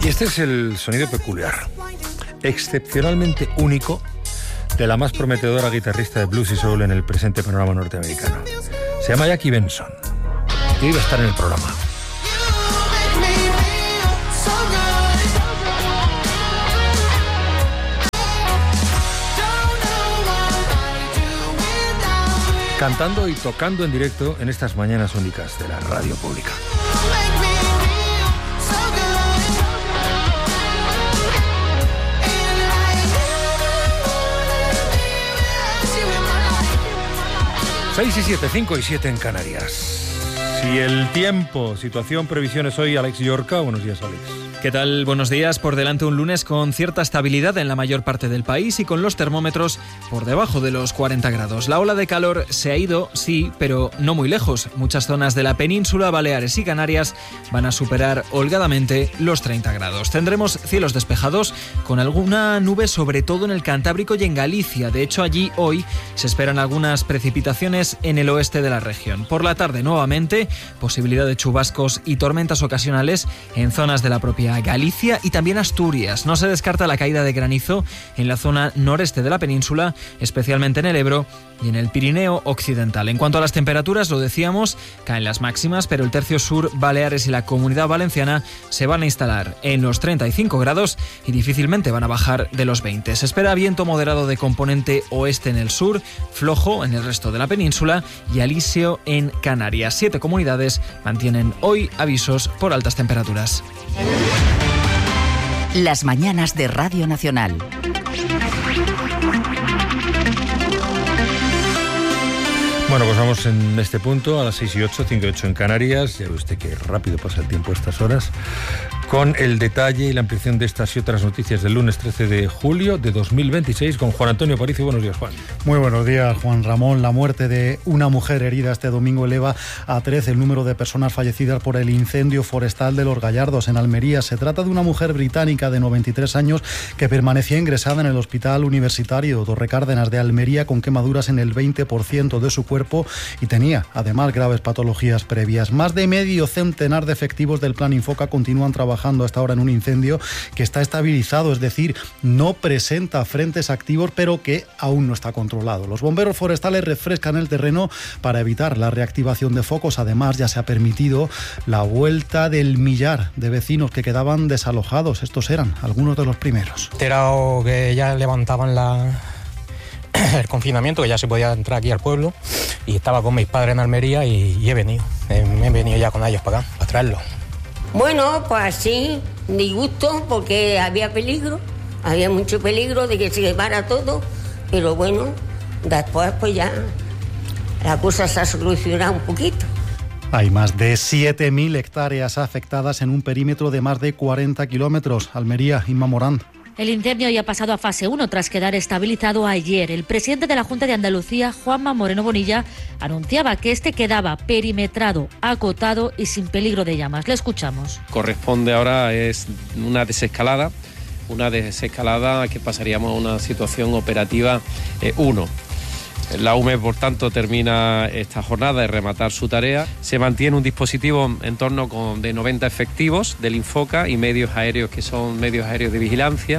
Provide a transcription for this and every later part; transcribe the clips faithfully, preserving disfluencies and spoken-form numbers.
Y este es el sonido peculiar, excepcionalmente único, de la más prometedora guitarrista de blues y soul en el presente panorama norteamericano. Se llama Jackie Benson y iba a estar en el programa. Cantando y tocando en directo en estas mañanas únicas de la radio pública. seis y siete, cinco y siete en Canarias. Si el tiempo, situación, previsiones hoy, Alex Llorca. Buenos días, Alex. ¿Qué tal? Buenos días. Por delante un lunes con cierta estabilidad en la mayor parte del país y con los termómetros por debajo de los cuarenta grados. La ola de calor se ha ido, sí, pero no muy lejos. Muchas zonas de la península, Baleares y Canarias van a superar holgadamente los treinta grados. Tendremos cielos despejados con alguna nube, sobre todo en el Cantábrico y en Galicia. De hecho, allí hoy se esperan algunas precipitaciones en el oeste de la región. Por la tarde, nuevamente, posibilidad de chubascos y tormentas ocasionales en zonas de la propia Galicia y también Asturias. No se descarta la caída de granizo en la zona noreste de la península, especialmente en el Ebro y en el Pirineo occidental. En cuanto a las temperaturas, lo decíamos, caen las máximas, pero el tercio sur, Baleares y la Comunidad Valenciana se van a instalar en los treinta y cinco grados y difícilmente van a bajar de los veinte. Se espera viento moderado de componente oeste en el sur, flojo en el resto de la península y alisio en Canarias. Siete comunidades mantienen hoy avisos por altas temperaturas. Las mañanas de Radio Nacional. Bueno, pues vamos en este punto a las seis y ocho, cinco y ocho en Canarias. Ya ve usted que rápido pasa el tiempo a estas horas. Con el detalle y la ampliación de estas y otras noticias del lunes trece de julio de dos mil veintiséis con Juan Antonio Aparicio. Buenos días, Juan. Muy buenos días, Juan Ramón. La muerte de una mujer herida este domingo eleva a trece el número de personas fallecidas por el incendio forestal de Los Gallardos, en Almería. Se trata de una mujer británica de noventa y tres años que permanecía ingresada en el Hospital Universitario Torre Cárdenas de Almería con quemaduras en el veinte por ciento de su cuerpo y tenía, además, graves patologías previas. Más de medio centenar de efectivos del Plan Infoca continúan trabajando hasta ahora en un incendio que está estabilizado, es decir, no presenta frentes activos, pero que aún no está controlado. Los bomberos forestales refrescan el terreno para evitar la reactivación de focos. Además, ya se ha permitido la vuelta del millar de vecinos que quedaban desalojados. Estos eran algunos de los primeros. Enterado que ya levantaban la... el confinamiento, que ya se podía entrar aquí al pueblo, y estaba con mis padres en Almería y, y he venido, he, he venido ya con ellos para acá, para traerlos. Bueno, pues sí, disgusto porque había peligro, había mucho peligro de que se llevara todo, pero bueno, después pues ya la cosa se ha solucionado un poquito. Hay más de siete mil hectáreas afectadas en un perímetro de más de cuarenta kilómetros. Almería, Inma Morán. El incendio ya ha pasado a fase uno tras quedar estabilizado ayer. El presidente de la Junta de Andalucía, Juanma Moreno Bonilla, anunciaba que este quedaba perimetrado, acotado y sin peligro de llamas. Le escuchamos. Corresponde ahora es una desescalada, una desescalada que pasaríamos a una situación operativa uno. Eh, La U M E, por tanto, termina esta jornada de rematar su tarea. Se mantiene un dispositivo en torno con, de noventa efectivos del Infoca y medios aéreos que son medios aéreos de vigilancia.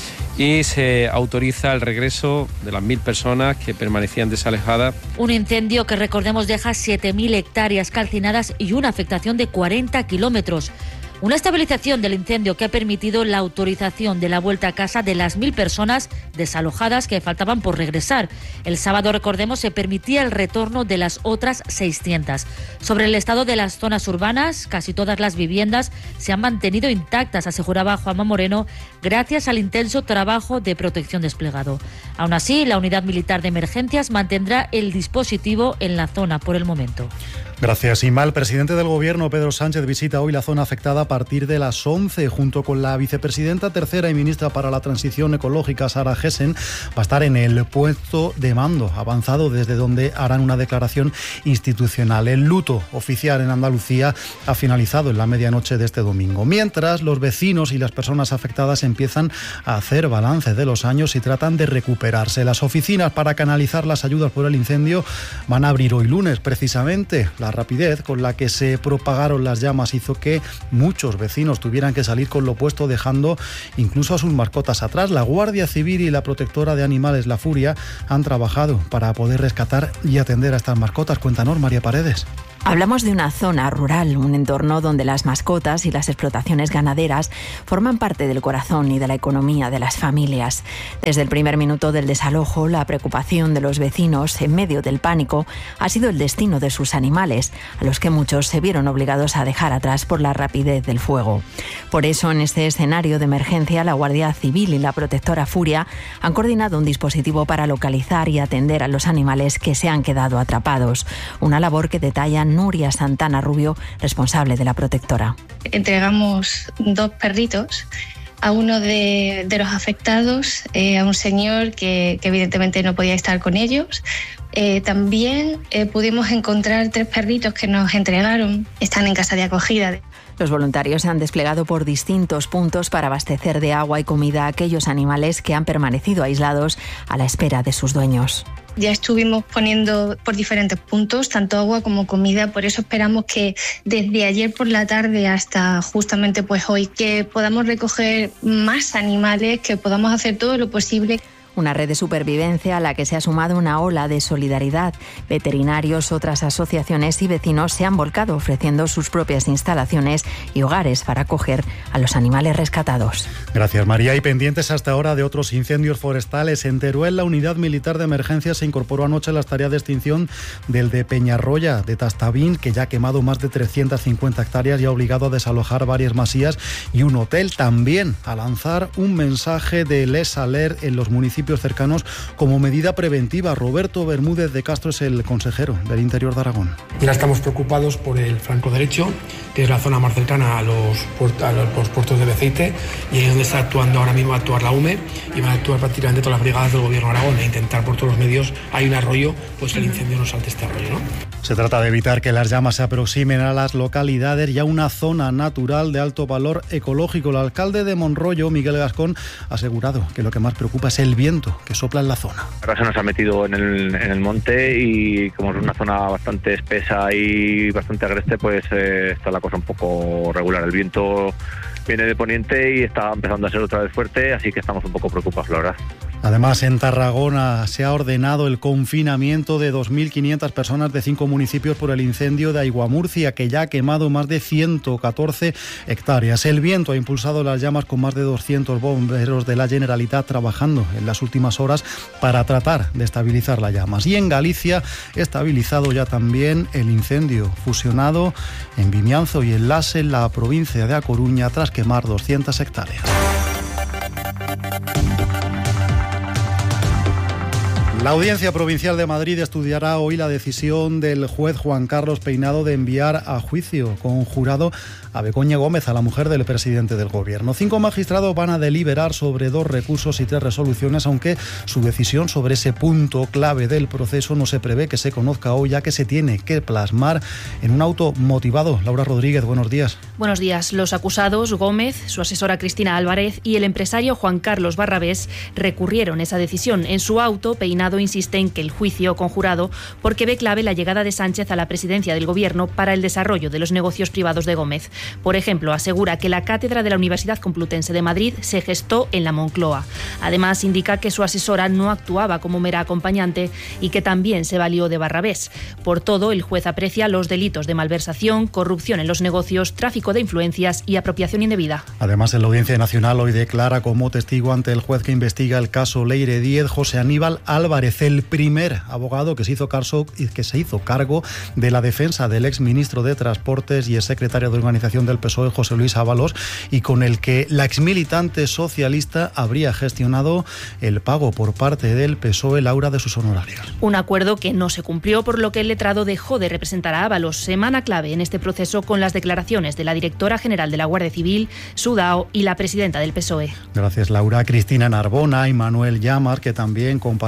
Y se autoriza el regreso de las mil personas que permanecían desalojadas. Un incendio que, recordemos, deja siete mil hectáreas calcinadas y una afectación de cuarenta kilómetros. Una estabilización del incendio que ha permitido la autorización de la vuelta a casa de las mil personas desalojadas que faltaban por regresar. El sábado, recordemos, se permitía el retorno de las otras seiscientas. Sobre el estado de las zonas urbanas, casi todas las viviendas se han mantenido intactas, aseguraba Juanma Moreno, gracias al intenso trabajo de protección desplegado. Aún así, la Unidad Militar de Emergencias mantendrá el dispositivo en la zona por el momento. Gracias, Inma. El presidente del Gobierno, Pedro Sánchez, visita hoy la zona afectada a partir de las once, junto con la vicepresidenta tercera y ministra para la Transición Ecológica, Sara Gessen. Va a estar en el puesto de mando avanzado, desde donde harán una declaración institucional. El luto oficial en Andalucía ha finalizado en la medianoche de este domingo. Mientras, los vecinos y las personas afectadas empiezan a hacer balance de los años y tratan de recuperarse. Las oficinas para canalizar las ayudas por el incendio van a abrir hoy lunes, precisamente. La rapidez con la que se propagaron las llamas hizo que muchos muchos vecinos tuvieran que salir con lo puesto, dejando incluso a sus mascotas atrás. La Guardia Civil y la protectora de animales, La Furia, han trabajado para poder rescatar y atender a estas mascotas. Cuéntanos, María Paredes. Hablamos de una zona rural, un entorno donde las mascotas y las explotaciones ganaderas forman parte del corazón y de la economía de las familias. Desde el primer minuto del desalojo, la preocupación de los vecinos en medio del pánico ha sido el destino de sus animales, a los que muchos se vieron obligados a dejar atrás por la rapidez del fuego. Por eso, en este escenario de emergencia, la Guardia Civil y la protectora Furia han coordinado un dispositivo para localizar y atender a los animales que se han quedado atrapados. Una labor que detalla Nuria Santana Rubio, responsable de la protectora. Entregamos dos perritos a uno de, de los afectados, eh, a un señor que, que evidentemente no podía estar con ellos. Eh, también eh, pudimos encontrar tres perritos que nos entregaron, están en casa de acogida. Los voluntarios se han desplegado por distintos puntos para abastecer de agua y comida a aquellos animales que han permanecido aislados a la espera de sus dueños. Ya estuvimos poniendo por diferentes puntos, tanto agua como comida, por eso esperamos que desde ayer por la tarde hasta justamente pues hoy, que podamos recoger más animales, que podamos hacer todo lo posible. Una red de supervivencia a la que se ha sumado una ola de solidaridad. Veterinarios, otras asociaciones y vecinos se han volcado ofreciendo sus propias instalaciones y hogares para acoger a los animales rescatados. Gracias, María. Y pendientes hasta ahora de otros incendios forestales. En Teruel, la unidad militar de emergencia se incorporó anoche a las tareas de extinción del de Peñarroya, de Tastavín, que ya ha quemado más de trescientas cincuenta hectáreas y ha obligado a desalojar varias masías y un hotel. También a lanzar un mensaje de Les Alert en los municipios cercanos como medida preventiva. Roberto Bermúdez de Castro es el consejero del Interior de Aragón. Ya estamos preocupados por el flanco derecho, que es la zona más cercana a los, puertos, a los puertos de Beceite, y ahí es donde está actuando ahora mismo a actuar la U M E, y van a actuar prácticamente todas las brigadas del Gobierno de Aragón e intentar por todos los medios, hay un arroyo, pues el incendio no salte este arroyo, ¿no? Se trata de evitar que las llamas se aproximen a las localidades y a una zona natural de alto valor ecológico. El alcalde de Monroyo, Miguel Gascón, ha asegurado que lo que más preocupa es el viento que sopla en la zona. Ahora se nos ha metido en el, en el monte y como es una zona bastante espesa y bastante agreste, pues eh, está la cosa un poco regular. El viento viene de poniente y está empezando a ser otra vez fuerte, así que estamos un poco preocupados, la verdad. Además, en Tarragona se ha ordenado el confinamiento de dos mil quinientas personas de cinco municipios por el incendio de Aiguamurcia, que ya ha quemado más de ciento catorce hectáreas. El viento ha impulsado las llamas con más de doscientos bomberos de la Generalitat trabajando en las últimas horas para tratar de estabilizar las llamas. Y en Galicia, estabilizado ya también el incendio fusionado en Vimianzo y en Lase, en la provincia de A Coruña, tras quemar doscientas hectáreas. La Audiencia Provincial de Madrid estudiará hoy la decisión del juez Juan Carlos Peinado de enviar a juicio con jurado a Begoña Gómez, a la mujer del presidente del Gobierno. Cinco magistrados van a deliberar sobre dos recursos y tres resoluciones, aunque su decisión sobre ese punto clave del proceso no se prevé que se conozca hoy, ya que se tiene que plasmar en un auto motivado. Laura Rodríguez, buenos días. Buenos días. Los acusados, Gómez, su asesora Cristina Álvarez y el empresario Juan Carlos Barrabés, recurrieron esa decisión. En su auto, Peinado insiste en que el juicio conjurado porque ve clave la llegada de Sánchez a la presidencia del Gobierno para el desarrollo de los negocios privados de Gómez. Por ejemplo, asegura que la cátedra de la Universidad Complutense de Madrid se gestó en la Moncloa. Además, indica que su asesora no actuaba como mera acompañante y que también se valió de Barrabés. Por todo, el juez aprecia los delitos de malversación, corrupción en los negocios, tráfico de influencias y apropiación indebida. Además, en la Audiencia Nacional hoy declara como testigo ante el juez que investiga el caso Leire Díez José Aníbal Álvarez, el primer abogado que se hizo cargo, que se hizo cargo de la defensa del exministro de Transportes y el secretario de Organización del P S O E, José Luis Ábalos, y con el que la exmilitante socialista habría gestionado el pago por parte del P S O E, Laura, de sus honorarios. Un acuerdo que no se cumplió, por lo que el letrado dejó de representar a Ábalos. Semana clave en este proceso con las declaraciones de la directora general de la Guardia Civil, Sudao, y la presidenta del P S O E. Gracias, Laura. Cristina Narbona y Manuel Llamar, que también comparecerán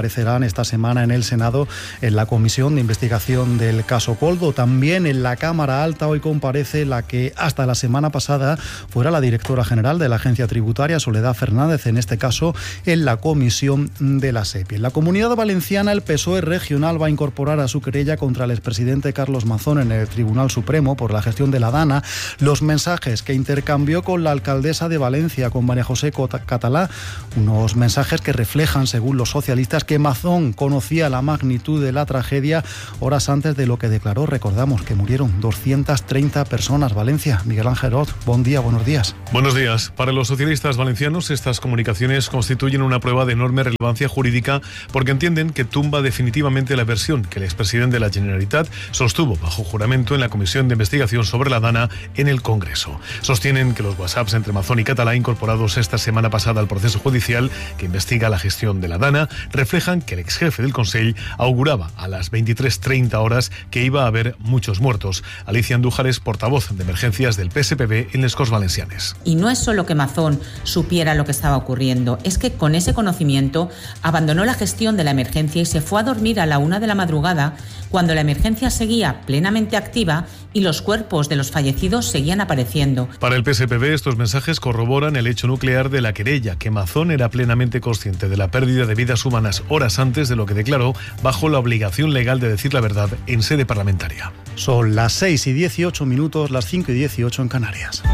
Irán esta semana en el Senado en la comisión de investigación del caso Coldo. También en la Cámara Alta hoy comparece la que hasta la semana pasada fuera la directora general de la Agencia Tributaria, Soledad Fernández, en este caso en la comisión de la SEPI. En la Comunidad Valenciana, el P S O E regional va a incorporar a su querella contra el expresidente Carlos Mazón en el Tribunal Supremo por la gestión de la DANA los mensajes que intercambió con la alcaldesa de Valencia, con María José Catalá, unos mensajes que reflejan, según los socialistas, que Mazón conocía la magnitud de la tragedia horas antes de lo que declaró. Recordamos que murieron doscientas treinta personas. Valencia, Miguel Ángel Ot, buen día, buenos días. Buenos días. Para los socialistas valencianos, estas comunicaciones constituyen una prueba de enorme relevancia jurídica porque entienden que tumba definitivamente la versión que el expresidente de la Generalitat sostuvo bajo juramento en la Comisión de Investigación sobre la DANA en el Congreso. Sostienen que los WhatsApps entre Mazón y Catalá, incorporados esta semana pasada al proceso judicial que investiga la gestión de la DANA, reflejan que el exjefe del Consell auguraba a las veintitrés treinta horas que iba a haber muchos muertos. Alicia Andújar es portavoz de emergencias del P S P B en les Corts Valencianes. Y no es solo que Mazón supiera lo que estaba ocurriendo, es que con ese conocimiento abandonó la gestión de la emergencia y se fue a dormir a la una de la madrugada cuando la emergencia seguía plenamente activa y los cuerpos de los fallecidos seguían apareciendo. Para el P S P B, estos mensajes corroboran el hecho nuclear de la querella, que Mazón era plenamente consciente de la pérdida de vidas humanas horas antes de lo que declaró, bajo la obligación legal de decir la verdad en sede parlamentaria. Son las seis y dieciocho minutos, las cinco y dieciocho en Canarias.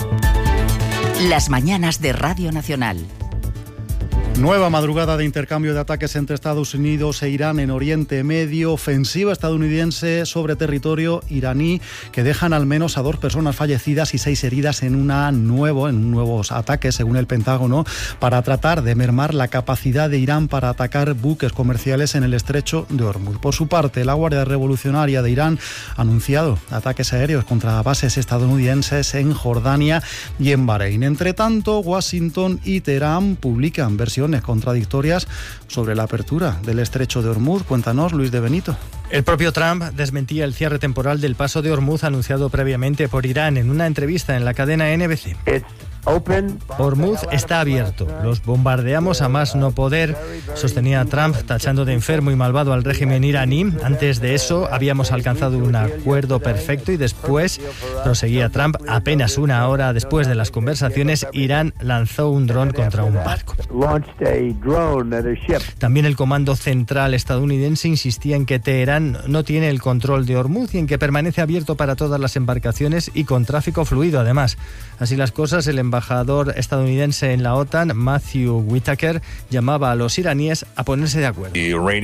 Las mañanas de Radio Nacional. Nueva madrugada de intercambio de ataques entre Estados Unidos e Irán en Oriente Medio, ofensiva estadounidense sobre territorio iraní que dejan al menos a dos personas fallecidas y seis heridas en, una nuevo, en nuevos ataques, según el Pentágono, para tratar de mermar la capacidad de Irán para atacar buques comerciales en el estrecho de Hormuz. Por su parte, la Guardia Revolucionaria de Irán ha anunciado ataques aéreos contra bases estadounidenses en Jordania y en Bahrein. Entre tanto, Washington y Teherán publican versiones contradictorias sobre la apertura del estrecho de Hormuz. Cuéntanos, Luis de Benito. El propio Trump desmentía el cierre temporal del paso de Hormuz anunciado previamente por Irán en una entrevista en la cadena N B C. Hormuz está abierto. Los bombardeamos a más no poder, sostenía Trump, tachando de enfermo y malvado al régimen iraní. Antes de eso habíamos alcanzado un acuerdo perfecto y después, proseguía Trump, apenas una hora después de las conversaciones, Irán lanzó un dron contra un barco. También el Comando Central estadounidense insistía en que Teherán no tiene el control de Hormuz y en que permanece abierto para todas las embarcaciones y con tráfico fluido. Además, así las cosas, el embajador estadounidense en la OTAN, Matthew Whitaker, llamaba a los iraníes a ponerse de acuerdo.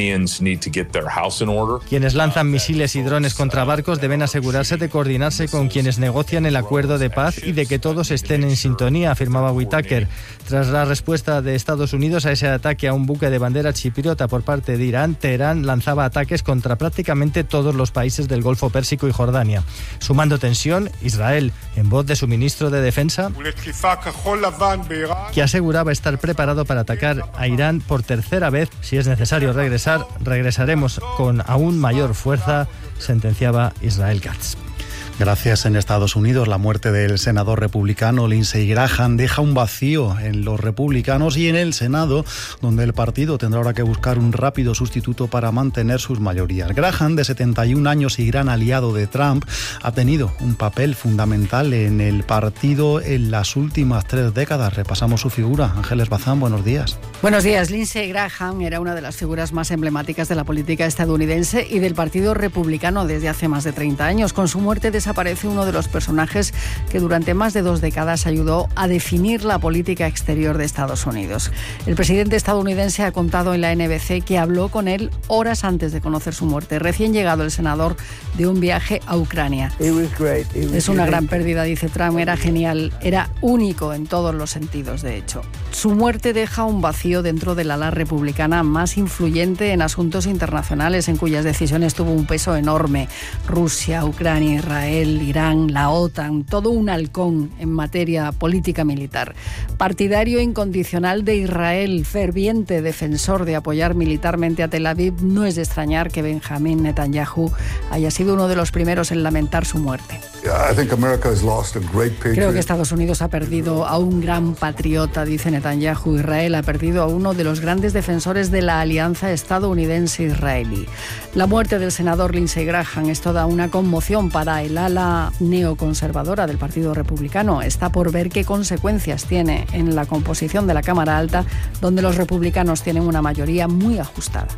Quienes lanzan misiles y drones contra barcos deben asegurarse de coordinarse con quienes negocian el acuerdo de paz y de que todos estén en sintonía, afirmaba Whitaker. Tras la respuesta de Estados Unidos a ese ataque a un buque de bandera chipriota por parte de Irán, Teherán lanzaba ataques contra prácticamente todos los países del Golfo Pérsico y Jordania. Sumando tensión, Israel, en voz de su ministro de Defensa, que aseguraba estar preparado para atacar a Irán por tercera vez. Si es necesario regresar, regresaremos con aún mayor fuerza, sentenciaba Israel Katz. Gracias. En Estados Unidos, la muerte del senador republicano Lindsey Graham deja un vacío en los republicanos y en el Senado, donde el partido tendrá ahora que buscar un rápido sustituto para mantener sus mayorías. Graham, de setenta y un años y gran aliado de Trump, ha tenido un papel fundamental en el partido en las últimas tres décadas. Repasamos su figura. Ángeles Bazán, buenos días. Buenos días. Lindsey Graham era una de las figuras más emblemáticas de la política estadounidense y del Partido Republicano desde hace más de treinta años. Con su muerte desaparece uno de los personajes que durante más de dos décadas ayudó a definir la política exterior de Estados Unidos. El presidente estadounidense ha contado en la N B C que habló con él horas antes de conocer su muerte. Recién llegado el senador de un viaje a Ucrania. Es una gran pérdida, dice Trump. Era genial, era único en todos los sentidos, de hecho. Su muerte deja un vacío dentro del ala republicana más influyente en asuntos internacionales, en cuyas decisiones tuvo un peso enorme. Rusia, Ucrania, Israel, Irán, la OTAN, todo un halcón en materia política militar. Partidario incondicional de Israel, ferviente defensor de apoyar militarmente a Tel Aviv, no es de extrañar que Benjamín Netanyahu haya sido uno de los primeros en lamentar su muerte. Creo que Estados Unidos ha perdido a un gran patriota, dice Netanyahu. Israel ha perdido a uno de los grandes defensores de la alianza estadounidense-israelí. La muerte del senador Lindsey Graham es toda una conmoción para el ala neoconservadora del Partido Republicano. Está por ver qué consecuencias tiene en la composición de la Cámara Alta, donde los republicanos tienen una mayoría muy ajustada.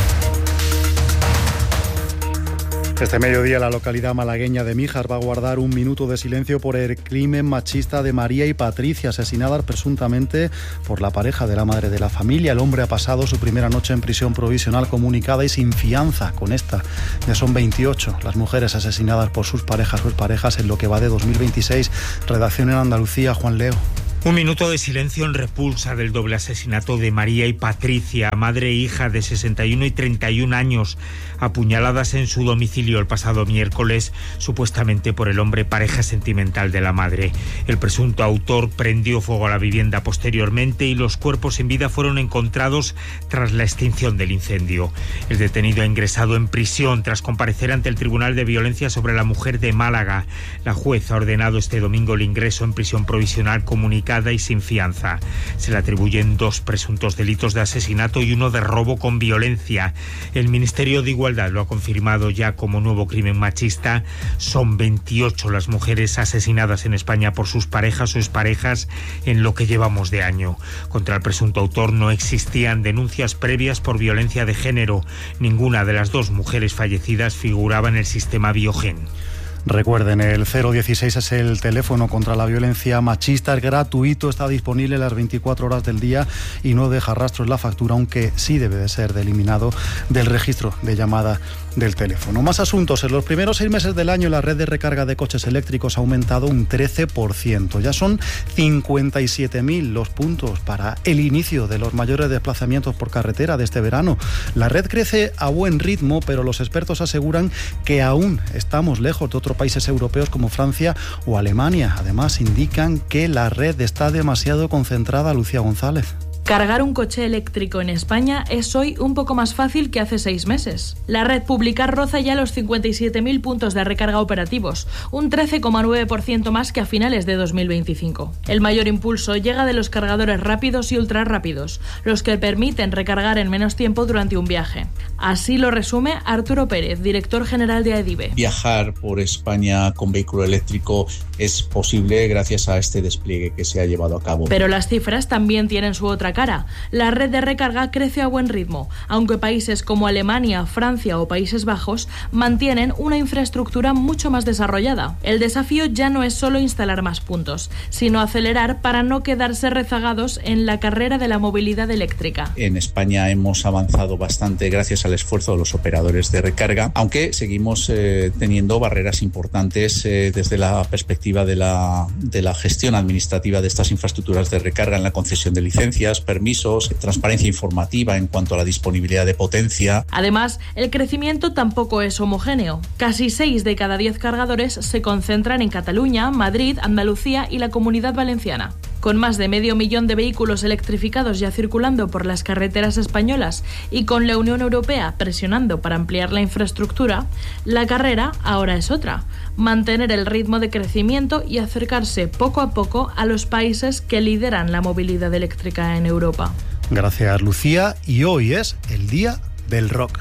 Este mediodía la localidad malagueña de Míjar va a guardar un minuto de silencio por el crimen machista de María y Patricia, asesinadas presuntamente por la pareja de la madre de la familia. El hombre ha pasado su primera noche en prisión provisional comunicada y sin fianza. Con esta ya son veintiocho las mujeres asesinadas por sus parejas o exparejas en lo que va de dos mil veintiséis. Redacción en Andalucía, Juan Leo. Un minuto de silencio en repulsa del doble asesinato de María y Patricia, madre e hija de sesenta y uno y treinta y un años, apuñaladas en su domicilio el pasado miércoles, supuestamente por el hombre pareja sentimental de la madre. El presunto autor prendió fuego a la vivienda posteriormente y los cuerpos sin vida fueron encontrados tras la extinción del incendio. El detenido ha ingresado en prisión tras comparecer ante el Tribunal de Violencia sobre la Mujer de Málaga. La juez ha ordenado este domingo el ingreso en prisión provisional comunicada y sin fianza. Se le atribuyen dos presuntos delitos de asesinato y uno de robo con violencia. El Ministerio de Igualdad lo ha confirmado ya como nuevo crimen machista. Son veintiocho las mujeres asesinadas en España por sus parejas o exparejas en lo que llevamos de año. Contra el presunto autor no existían denuncias previas por violencia de género. Ninguna de las dos mujeres fallecidas figuraba en el sistema Biogen. Recuerden, el cero dieciséis es el teléfono contra la violencia machista, es gratuito, está disponible las veinticuatro horas del día y no deja rastros la factura, aunque sí debe de ser eliminado del registro de llamada del teléfono. Más asuntos. En los primeros seis meses del año la red de recarga de coches eléctricos ha aumentado un trece por ciento. Ya son cincuenta y siete mil los puntos para el inicio de los mayores desplazamientos por carretera de este verano. La red crece a buen ritmo, pero los expertos aseguran que aún estamos lejos de otros países europeos como Francia o Alemania. Además, indican que la red está demasiado concentrada. Lucía González. Cargar un coche eléctrico en España es hoy un poco más fácil que hace seis meses. La red Publicar roza ya los cincuenta y siete mil puntos de recarga operativos, un trece coma nueve por ciento más que a finales de dos mil veinticinco. El mayor impulso llega de los cargadores rápidos y ultrarrápidos, los que permiten recargar en menos tiempo durante un viaje. Así lo resume Arturo Pérez, director general de AEDIVE. Viajar por España con vehículo eléctrico es posible gracias a este despliegue que se ha llevado a cabo. Pero las cifras también tienen su otra cara. La red de recarga crece a buen ritmo, aunque países como Alemania, Francia o Países Bajos mantienen una infraestructura mucho más desarrollada. El desafío ya no es solo instalar más puntos, sino acelerar para no quedarse rezagados en la carrera de la movilidad eléctrica. En España hemos avanzado bastante gracias al esfuerzo de los operadores de recarga, aunque seguimos eh, teniendo barreras importantes eh, desde la perspectiva de la, de la gestión administrativa de estas infraestructuras de recarga en la concesión de licencias, permisos, transparencia informativa en cuanto a la disponibilidad de potencia. Además, el crecimiento tampoco es homogéneo. Casi seis de cada diez cargadores se concentran en Cataluña, Madrid, Andalucía y la Comunidad Valenciana. Con más de medio millón de vehículos electrificados ya circulando por las carreteras españolas y con la Unión Europea presionando para ampliar la infraestructura, la carrera ahora es otra: mantener el ritmo de crecimiento y acercarse poco a poco a los países que lideran la movilidad eléctrica en Europa. Gracias, Lucía. Y hoy es el Día del Rock.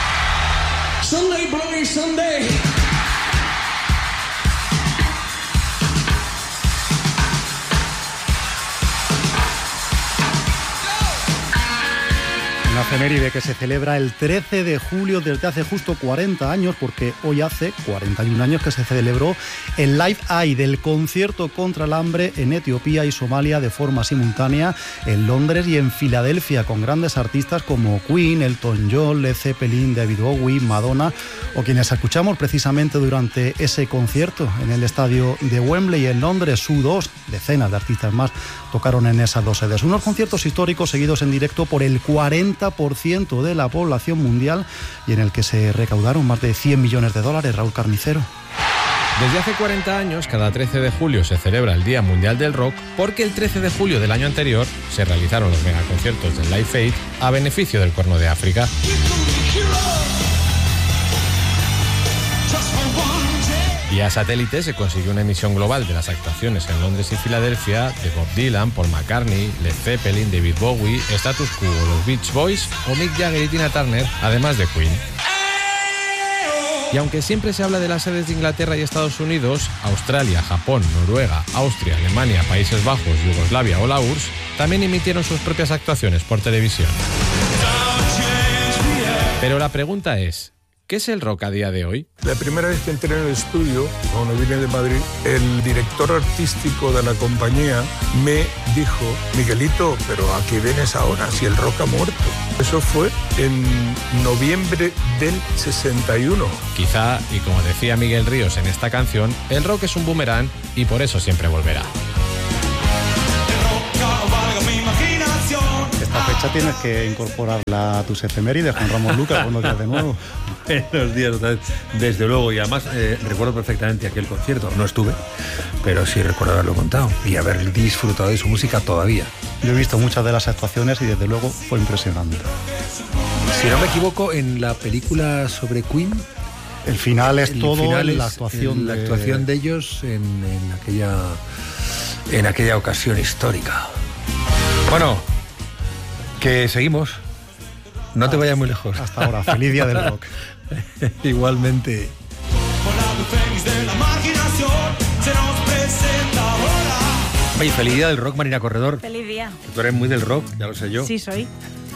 Sunday, Bloody Sunday. Una efeméride que se celebra el trece de julio desde hace justo cuarenta años, porque hoy hace cuarenta y un años que se celebró el Live Aid, el concierto contra el hambre en Etiopía y Somalia de forma simultánea en Londres y en Filadelfia, con grandes artistas como Queen, Elton John, Led Zeppelin, David Bowie, Madonna, o quienes escuchamos precisamente durante ese concierto en el estadio de Wembley en Londres. U dos, decenas de artistas más tocaron en esas dos sedes. Unos conciertos históricos seguidos en directo por el cuarenta por ciento de la población mundial y en el que se recaudaron más de cien millones de dólares. Raúl Carnicero. Desde hace cuarenta años, cada trece de julio se celebra el Día Mundial del Rock, porque el trece de julio del año anterior se realizaron los megaconciertos del Live Aid a beneficio del Cuerno de África. Vía satélite se consiguió una emisión global de las actuaciones en Londres y Filadelfia de Bob Dylan, Paul McCartney, Led Zeppelin, David Bowie, Status Quo, los Beach Boys o Mick Jagger y Tina Turner, además de Queen. Y aunque siempre se habla de las sedes de Inglaterra y Estados Unidos, Australia, Japón, Noruega, Austria, Alemania, Países Bajos, Yugoslavia o la U R S S también emitieron sus propias actuaciones por televisión. Pero la pregunta es, ¿qué es el rock a día de hoy? La primera vez que entré en el estudio, cuando vine de Madrid, el director artístico de la compañía me dijo: Miguelito, pero ¿a qué vienes ahora si el rock ha muerto? Eso fue en noviembre del sesenta y uno. Quizá, y como decía Miguel Ríos en esta canción, el rock es un boomerang y por eso siempre volverá. Esta fecha tienes que incorporarla a tus efemérides, Juan Ramón Lucas, buenos días de nuevo. Buenos días otra vez, desde luego, y además eh, recuerdo perfectamente aquel concierto. No estuve, pero sí recuerdo haberlo contado y haber disfrutado de su música todavía. Yo he visto muchas de las actuaciones y desde luego fue impresionante. Si no me equivoco, en la película sobre Queen, el final es el todo final en la es actuación, en la de... actuación de ellos en, en aquella en aquella ocasión histórica. Bueno, que seguimos. No te vayas muy lejos. Hasta ahora. Feliz día del rock. Igualmente. Oye, feliz día del rock, Marina Corredor. Feliz día. Que tú eres muy del rock, ya lo sé yo. Sí, soy.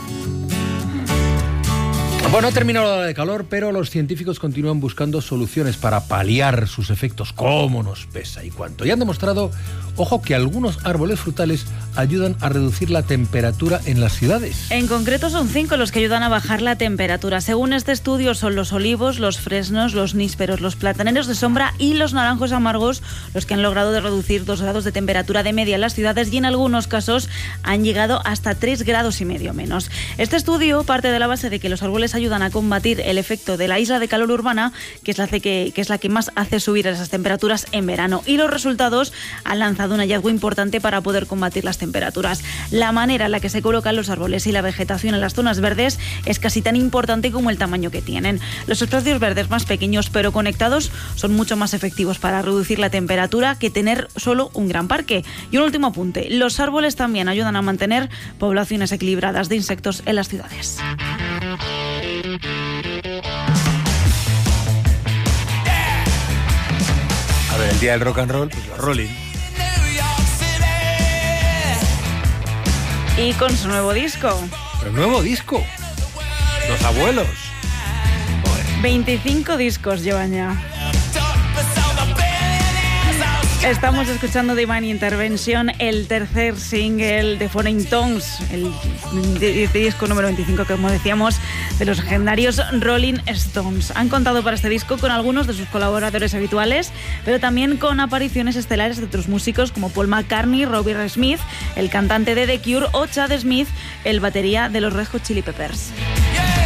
Bueno, ha terminado la ola de calor, pero los científicos continúan buscando soluciones para paliar sus efectos. ¿Cómo nos pesa y cuánto? Y han demostrado, ojo, que algunos árboles frutales ayudan a reducir la temperatura en las ciudades. En concreto son cinco los que ayudan a bajar la temperatura. Según este estudio son los olivos, los fresnos, los nísperos, los plataneros de sombra y los naranjos amargos los que han logrado de reducir dos grados de temperatura de media en las ciudades y en algunos casos han llegado hasta tres grados y medio menos. Este estudio parte de la base de que los árboles ayudan a combatir el efecto de la isla de calor urbana, que es la que, que es la que más hace subir esas temperaturas en verano. Y los resultados han lanzado un hallazgo importante para poder combatir las temperaturas. La manera en la que se colocan los árboles y la vegetación en las zonas verdes es casi tan importante como el tamaño que tienen. Los espacios verdes más pequeños pero conectados son mucho más efectivos para reducir la temperatura que tener solo un gran parque. Y un último apunte, los árboles también ayudan a mantener poblaciones equilibradas de insectos en las ciudades. A ver, el día del rock and roll, pues los Rolling. Y con su nuevo disco. ¿El nuevo disco? Los abuelos. veinticinco discos llevan ya. Estamos escuchando Divine Intervention, el tercer single de Foreign Tongues, el disco número veinticinco, como decíamos, de los legendarios Rolling Stones. Han contado para este disco con algunos de sus colaboradores habituales, pero también con apariciones estelares de otros músicos como Paul McCartney, Robbie Smith, el cantante de The Cure, o Chad Smith, el batería de los Red Hot Chili Peppers.